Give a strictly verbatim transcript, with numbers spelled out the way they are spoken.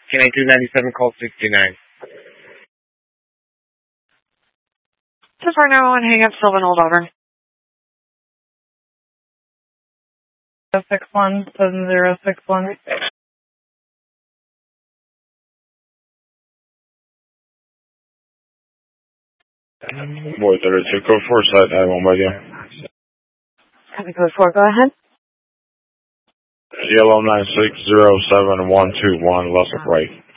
Can I do ninety-seven, call sixty-nine? Just for now, and hang up, Sylvan, hold over. six one seven zero six one. Boy, thirty-two, code four, site nine one by you. Copy code four, go ahead. Yellow nine six zero seven one two one, Lusset Way.